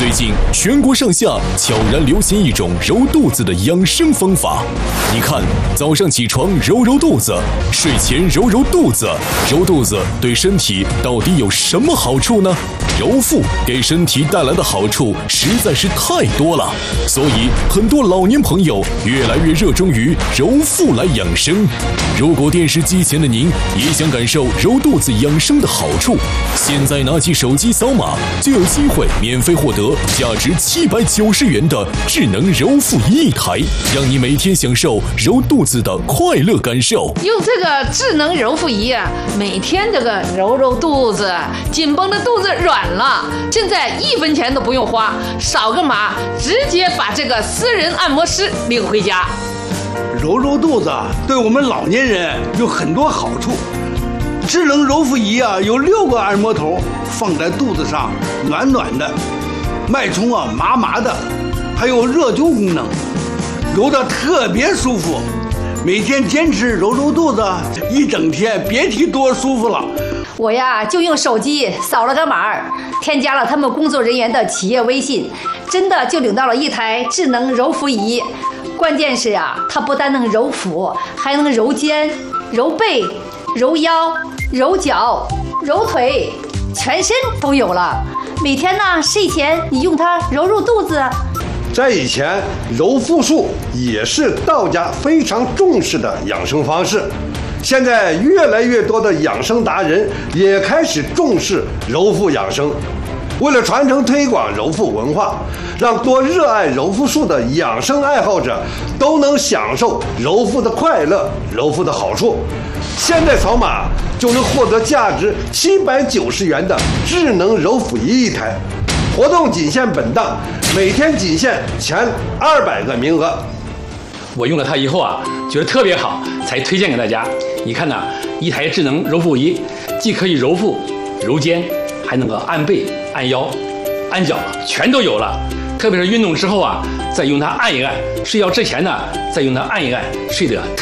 最近全国上下悄然流行一种揉肚子的养生方法。你看，早上起床揉揉肚子，睡前揉揉肚子，揉肚子对身体到底有什么好处呢？揉腹给身体带来的好处实在是太多了，所以很多老年朋友越来越热衷于揉腹来养生。如果电视机前的您也想感受揉肚子养生的好处，现在拿起手机扫码，就有机会免费获得价值790元的智能揉腹仪一台，让你每天享受揉肚子的快乐感受。 用这个智能揉腹仪啊，每天这个揉揉肚子，紧绷的肚子软了，现在1分钱都不用花，扫个码，直接把这个私人按摩师领回家。 揉揉肚子对我们老年人有很多好处。智能揉腹仪啊，有6个按摩头放在肚子上，暖暖的，脉冲啊麻麻的，还有热灸功能，揉得特别舒服。每天坚持揉揉肚子，一整天别提多舒服了。 我呀就用手机扫了个码，添加了他们工作人员的企业微信，真的就领到了一台智能揉腹仪。关键是呀，它不但能揉腹，还能揉肩、揉背、揉腰、揉脚、揉腿，全身都有了。每天呢，睡前你用它揉揉肚子。 在以前，揉腹术也是道家非常重视的养生方式。现在越来越多的养生达人也开始重视揉腹养生。为了传承推广揉腹文化，让多热爱揉腹术的养生爱好者都能享受揉腹的快乐、揉腹的好处，现在扫码就能获得价值790元的智能揉腹仪一台。活动仅限本档，每天仅限前200个名额。 我用了它以后啊，觉得特别好，才推荐给大家。你看呐，一台智能揉腹仪，既可以揉腹、揉肩，还能够按背、按腰、按脚，全都有了。特别是运动之后啊，再用它按一按；睡觉之前呢，再用它按一按，睡得